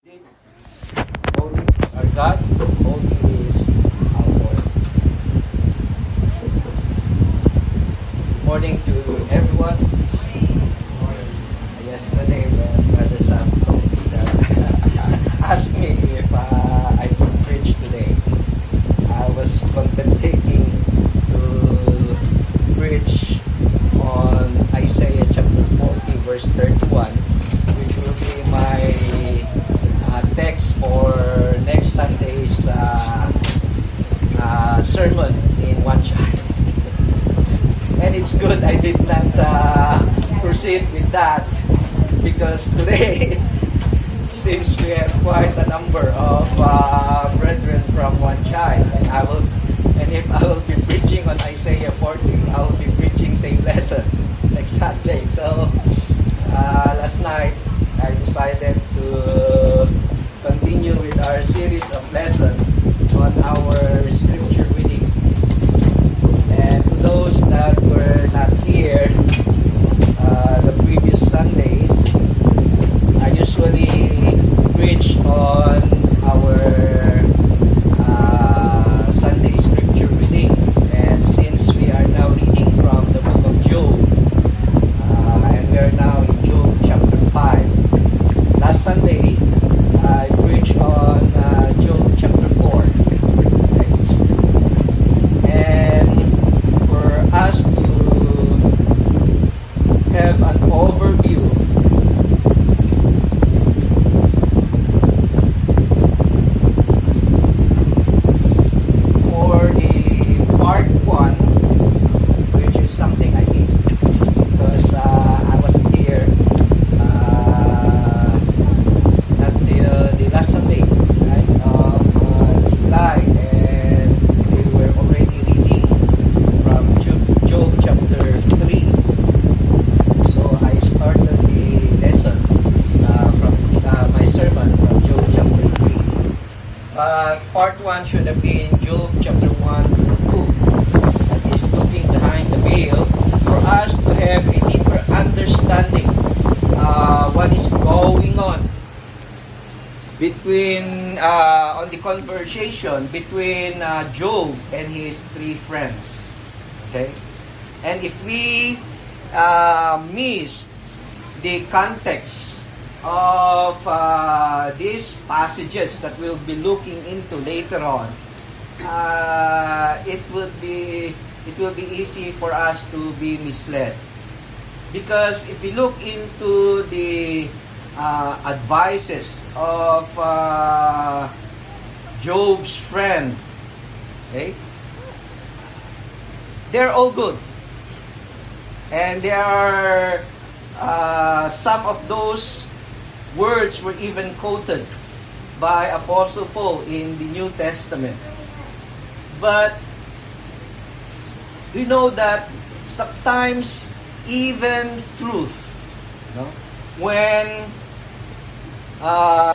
Holy is our God, holy is our Lord. Good morning to everyone. Yesterday when Brother Sam told me that asked me if I could preach today, I was contemplating to preach on Isaiah chapter 40 verse 31, which will be my text for next Sunday's sermon in one shot. And it's good I did not proceed with that, because today seems we have quite a number of brethren from one child, and if I will be preaching on Isaiah 40, I will be preaching same lesson next Sunday. So last night I decided to continue with our series of lessons on our scripture reading. And to those that were not here the previous Sundays, I usually preach on our Sunday scripture reading. And since we are now reading from the book of Job, and we are now in Job chapter 5, last Sunday I preached on Job chapter 4. Okay? And for us to have an overview for the part 1, which is something I missed because I wasn't here the last Sunday, right, of July, and we were already reading from Job chapter 3. So I started the lesson from my sermon from Job chapter 3. Part 1 should have been Job chapter 1 to 2. That is looking behind the veil for us to have a deeper understanding what is going on between on the conversation between Job and his 3 friends. Okay, and if we miss the context of these passages that we'll be looking into later on, it will be easy for us to be misled. Because if we look into the advices of Job's friend, okay, they're all good, and there are some of those words were even quoted by Apostle Paul in the New Testament. But we know that sometimes even truth, when